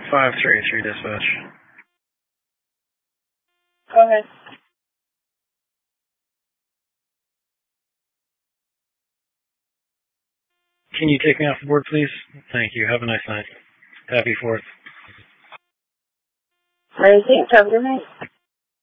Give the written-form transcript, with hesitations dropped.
533 dispatch. Go ahead. Can you take me off the board, please? Thank you. Have a nice night. Happy 4th. Anything, cover me.